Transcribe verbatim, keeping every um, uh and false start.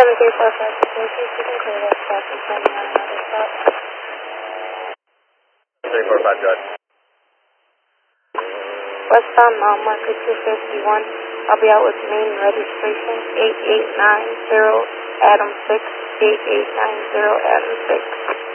seven three four five six eight six, you can clear that stop and send me on another stop. three four five, go ahead. West on uh, marker two fifty-one. I'll be out with main registration eight eight nine zero Adam six, eight eight nine zero Adam six.